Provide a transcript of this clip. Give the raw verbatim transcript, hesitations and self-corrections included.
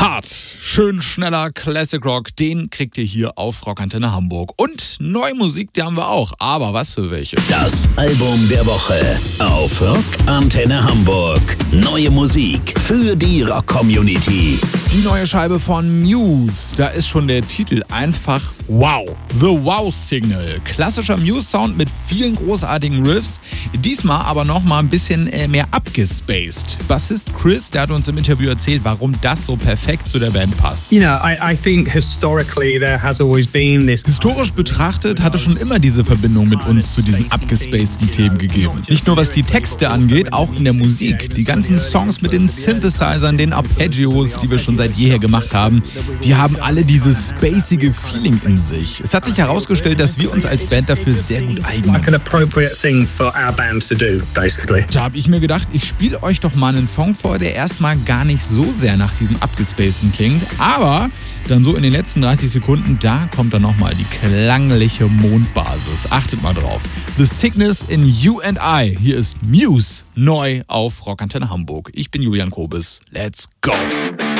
Hart, schön schneller Classic Rock, den kriegt ihr hier auf Rockantenne Hamburg. Und neue Musik, die haben wir auch, aber was für welche? Das Album der Woche auf Rockantenne Hamburg. Neue Musik für die Rock-Community. Die neue Scheibe von Muse, da ist schon der Titel einfach wow. The Wow Signal. Klassischer Muse-Sound mit vielen großartigen Riffs, diesmal aber nochmal ein bisschen äh, mehr abgespaced. Bassist Chris, der hat uns im Interview erzählt, warum das so perfekt zu der Band passt. You know, I, I think historically there has always been this. Historisch betrachtet hat es schon immer diese Verbindung mit uns zu diesen abgespaceden Themen gegeben. Nicht nur was die Texte angeht, auch in der Musik. Die ganzen Songs mit den Synthesizern, den Arpeggios, die wir schon seit jeher gemacht haben, die haben alle dieses spacige Feeling in sich. Es hat sich herausgestellt, dass wir uns als Band dafür sehr gut eignen. Like an appropriate thing for our band to do, basically. Da habe ich mir gedacht, ich spiele euch doch mal einen Song vor, der erstmal gar nicht so sehr nach diesem abgespaceden klingt, aber dann so in den letzten dreißig Sekunden, da kommt dann nochmal die klangliche Mondbasis. Achtet mal drauf. The Sickness in You and I. Hier ist Muse neu auf Rockantenne Hamburg. Ich bin Julian Kobis. Let's go!